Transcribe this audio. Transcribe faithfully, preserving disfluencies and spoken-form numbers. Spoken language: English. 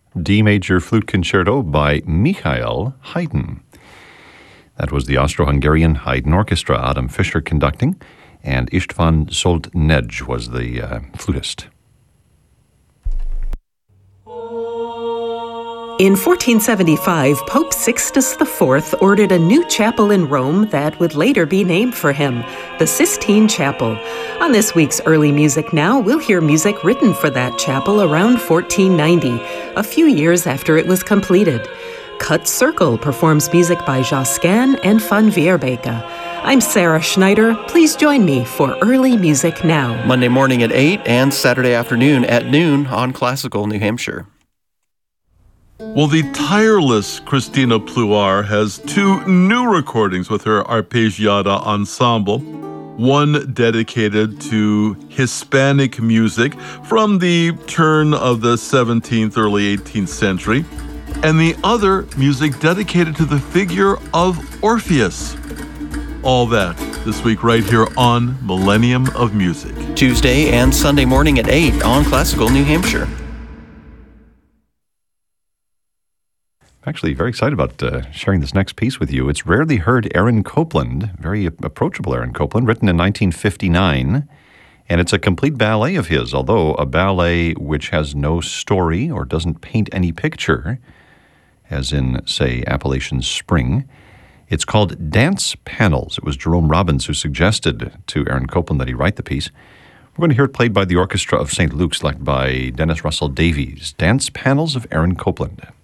D Major Flute Concerto by Michael Haydn. That was the Austro-Hungarian Haydn Orchestra, Adam Fischer conducting, and István Solt-Nagy was the uh, flutist. In fourteen seventy-five, Pope Sixtus the Fourth ordered a new chapel in Rome that would later be named for him, the Sistine Chapel. On this week's Early Music Now, we'll hear music written for that chapel around fourteen ninety, a few years after it was completed. Cut Circle performs music by Josquin and Van Weerbeke. I'm Sarah Schneider. Please join me for Early Music Now. Monday morning at eight and Saturday afternoon at noon on Classical New Hampshire. Well, the tireless Christina Pluar has two new recordings with her Arpeggiata Ensemble, one dedicated to Hispanic music from the turn of the seventeenth, early eighteenth century, and the other music dedicated to the figure of Orpheus. All that this week right here on Millennium of Music. Tuesday and Sunday morning at eight on Classical New Hampshire. Actually, very excited about uh, sharing this next piece with you. It's Rarely Heard Aaron Copland, very approachable Aaron Copland, written in nineteen fifty-nine. And it's a complete ballet of his, although a ballet which has no story or doesn't paint any picture, as in, say, Appalachian Spring. It's called Dance Panels. It was Jerome Robbins who suggested to Aaron Copland that he write the piece. We're going to hear it played by the Orchestra of Saint Luke's, led by Dennis Russell Davies. Dance Panels of Aaron Copland.